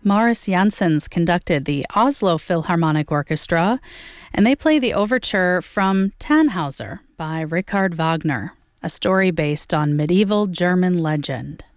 Maurice Janssens conducted the Oslo Philharmonic Orchestra, and they play the overture from Tannhauser by Richard Wagner, a story based on medieval German legend.